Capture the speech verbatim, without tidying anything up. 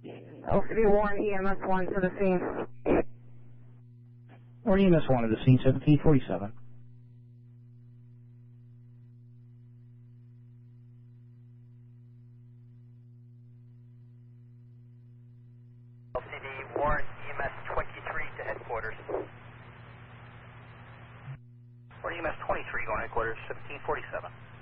L C D Warren E M S one to the scene. Or E M S one to the scene, seventeen forty-seven. L C D Warren E M S twenty-three to headquarters. Warren E M S twenty-three going headquarters, seventeen forty-seven.